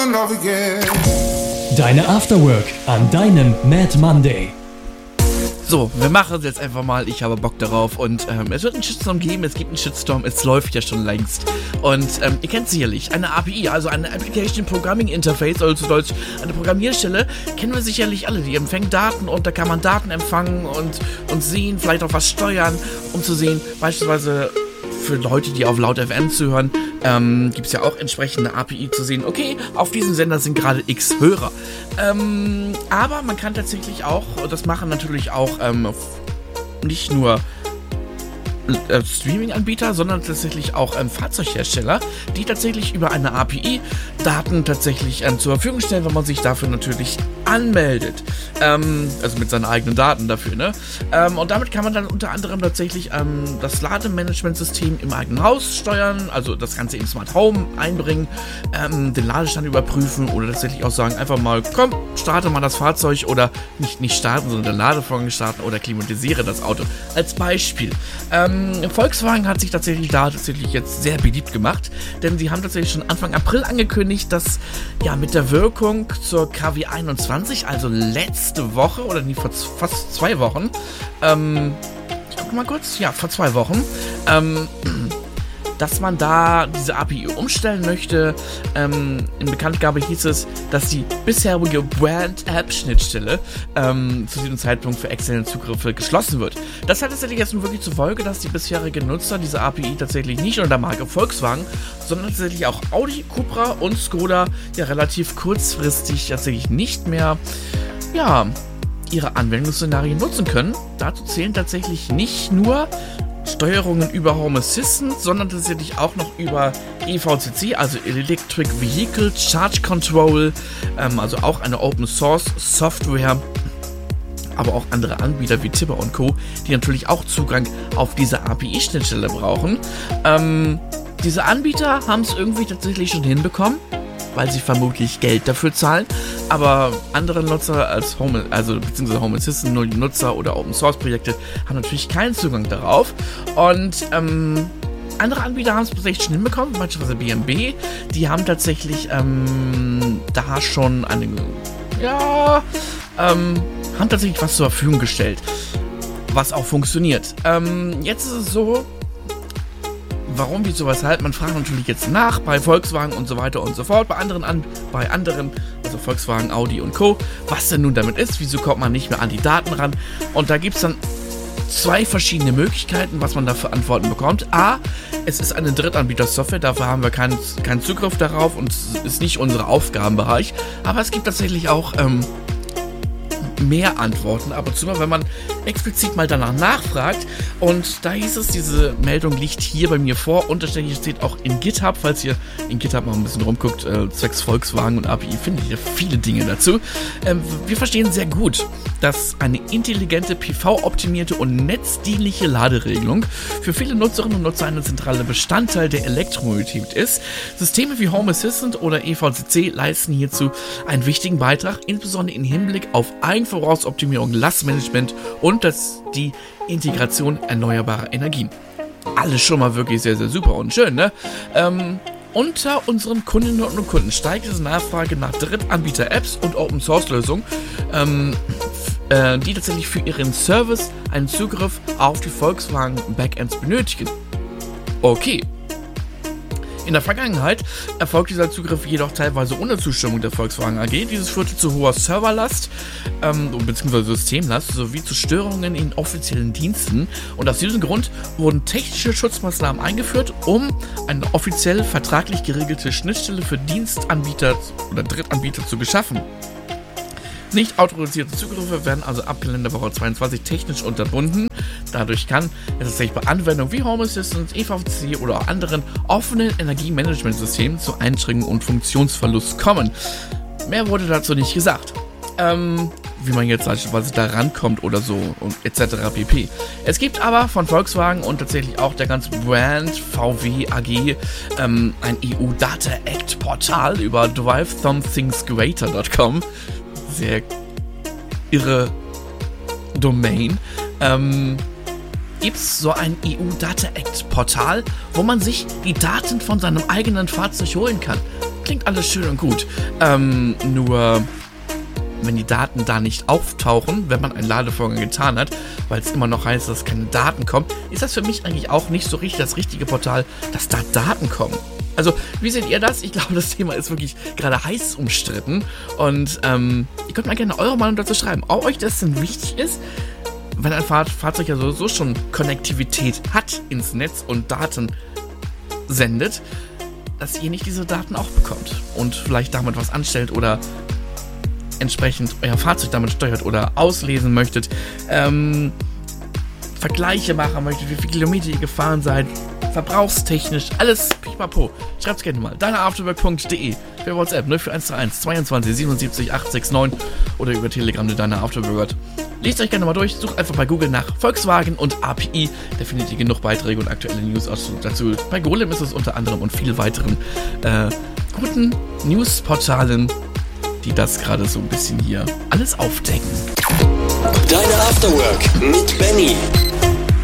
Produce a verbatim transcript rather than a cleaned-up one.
Deine Afterwork an deinem Mad Monday. So, wir machen es jetzt einfach mal, ich habe Bock darauf und ähm, es wird einen Shitstorm geben, es gibt einen Shitstorm, es läuft ja schon längst und ähm, ihr kennt sicherlich, eine A P I, also eine Application Programming Interface, also zu Deutsch eine Programmierstelle, kennen wir sicherlich alle, die empfängt Daten und da kann man Daten empfangen und, und sehen, vielleicht auch was steuern, um zu sehen, beispielsweise für Leute, die auf Laut F M zuhören, ähm, gibt es ja auch entsprechende A P I zu sehen, okay, auf diesem Sender sind gerade x Hörer. Ähm, aber man kann tatsächlich auch, das machen natürlich auch ähm, nicht nur äh, Streaming-Anbieter, sondern tatsächlich auch ähm, Fahrzeughersteller, die tatsächlich über eine A P I Daten tatsächlich ähm, zur Verfügung stellen, wenn man sich dafür natürlich anmeldet. Ähm, also mit seinen eigenen Daten dafür, ne? Ähm, und damit kann man dann unter anderem tatsächlich ähm, das Lademanagementsystem im eigenen Haus steuern, also das Ganze im Smart Home einbringen, ähm, den Ladestand überprüfen oder tatsächlich auch sagen, einfach mal, komm, starte mal das Fahrzeug oder nicht, nicht starten, sondern den Ladevorgang starten oder klimatisiere das Auto. Als Beispiel. Ähm, Volkswagen hat sich tatsächlich da tatsächlich jetzt sehr beliebt gemacht, denn sie haben tatsächlich schon Anfang April angekündigt, dass ja mit der Wirkung zur K W einundzwanzig, also letzte Woche oder nie, vor fast zwei Wochen, ähm, ich guck mal kurz, ja, vor zwei Wochen, ähm, dass man da diese A P I umstellen möchte. Ähm, in Bekanntgabe hieß es, dass die bisherige Brand-App-Schnittstelle ähm, zu diesem Zeitpunkt für externe Zugriffe geschlossen wird. Das hat tatsächlich jetzt nun wirklich zur Folge, dass die bisherigen Nutzer diese A P I tatsächlich nicht unter der Marke Volkswagen, sondern tatsächlich auch Audi, Cupra und Skoda ja relativ kurzfristig tatsächlich nicht mehr, ja, ihre Anwendungsszenarien nutzen können. Dazu zählen tatsächlich nicht nur Steuerungen über Home Assistant, sondern tatsächlich auch noch über E V C C, also Electric Vehicle Charge Control, ähm, also auch eine Open Source Software, aber auch andere Anbieter wie Tibber und Co., die natürlich auch Zugang auf diese A P I-Schnittstelle brauchen. Ähm, diese Anbieter haben es irgendwie tatsächlich schon hinbekommen, weil sie vermutlich Geld dafür zahlen, aber andere Nutzer als Home, also beziehungsweise Home Assistant Nutzer oder Open Source Projekte haben natürlich keinen Zugang darauf und ähm, andere Anbieter haben es tatsächlich schon hinbekommen, beispielsweise B M W, die haben tatsächlich ähm, da schon eine, ja, ähm, haben tatsächlich was zur Verfügung gestellt, was auch funktioniert. Ähm, jetzt ist es so, warum, wieso, weshalb? Man fragt natürlich jetzt nach bei Volkswagen und so weiter und so fort, bei anderen, an, bei anderen, also Volkswagen, Audi und Co., was denn nun damit ist, wieso kommt man nicht mehr an die Daten ran? Und da gibt es dann zwei verschiedene Möglichkeiten, was man da für Antworten bekommt. A, es ist eine Drittanbieter-Software, dafür haben wir keinen, keinen Zugriff darauf und es ist nicht unser Aufgabenbereich, aber es gibt tatsächlich auch ähm, mehr Antworten, ab und zu mal, wenn man explizit mal danach nachfragt. Und da hieß es, diese Meldung liegt hier bei mir vor. Unterständig steht auch in GitHub, falls ihr in GitHub mal ein bisschen rumguckt, äh, zwecks Volkswagen und A P I, findet ihr viele Dinge dazu. Ähm, wir verstehen sehr gut, dass eine intelligente, P V-optimierte und netzdienliche Laderegelung für viele Nutzerinnen und Nutzer ein zentraler Bestandteil der Elektromobilität ist. Systeme wie Home Assistant oder E V C C leisten hierzu einen wichtigen Beitrag, insbesondere im Hinblick auf Eigenverbrauchsoptimierung, Lastmanagement und das, die Integration erneuerbarer Energien. Alles schon mal wirklich sehr, sehr super und schön, ne? Ähm, unter unseren Kundinnen und Kunden steigt diese Nachfrage nach Drittanbieter-Apps und Open-Source-Lösungen, ähm, äh, die tatsächlich für ihren Service einen Zugriff auf die Volkswagen-Backends benötigen. Okay. In der Vergangenheit erfolgt dieser Zugriff jedoch teilweise ohne Zustimmung der Volkswagen A G. Dieses führte zu hoher Serverlast ähm, bzw. Systemlast sowie zu Störungen in offiziellen Diensten. Und aus diesem Grund wurden technische Schutzmaßnahmen eingeführt, um eine offiziell vertraglich geregelte Schnittstelle für Dienstanbieter oder Drittanbieter zu geschaffen. Nicht autorisierte Zugriffe werden also ab Kalenderwoche zweiundzwanzig technisch unterbunden. Dadurch kann es tatsächlich bei Anwendungen wie Home Assistant, E V C C oder auch anderen offenen Energiemanagementsystemen zu Einschränkungen und Funktionsverlust kommen. Mehr wurde dazu nicht gesagt. Ähm, wie man jetzt beispielsweise da rankommt oder so und et cetera pp. Es gibt aber von Volkswagen und tatsächlich auch der ganzen Brand V W A G ähm, ein E U Data Act Portal über drive somethings greater dot com. Sehr irre Domain. Ähm, gibt es so ein E U Data Act Portal, wo man sich die Daten von seinem eigenen Fahrzeug holen kann. klingt alles schön und gut. Ähm, nur, wenn die Daten da nicht auftauchen, wenn man einen Ladevorgang getan hat, weil es immer noch heißt, dass keine Daten kommen, ist das für mich eigentlich auch nicht so richtig das richtige Portal, dass da Daten kommen. Also, wie seht ihr das? Ich glaube, das Thema ist wirklich gerade heiß umstritten. Und ähm, ihr könnt mal gerne eure Meinung dazu schreiben. Ob euch das denn wichtig ist, wenn ein Fahr- Fahrzeug ja sowieso schon Konnektivität hat ins Netz und Daten sendet, dass ihr nicht diese Daten auch bekommt und vielleicht damit was anstellt oder entsprechend euer Fahrzeug damit steuert oder auslesen möchtet, ähm, Vergleiche machen möchtet, wie viele Kilometer ihr gefahren seid, verbrauchstechnisch, alles pipapo. Schreibt's gerne mal. deineafterwork punkt de für WhatsApp null vier eins drei eins zweiundzwanzig siebenundsiebzig acht sechs neun oder über Telegram der Deine Afterwork. Lest euch gerne mal durch, sucht einfach bei Google nach Volkswagen und A P I, da findet ihr genug Beiträge und aktuelle News dazu. Bei Golem ist es unter anderem und viel weiteren äh, guten Newsportalen, die das gerade so ein bisschen hier alles aufdecken. Deine Afterwork mit Benny.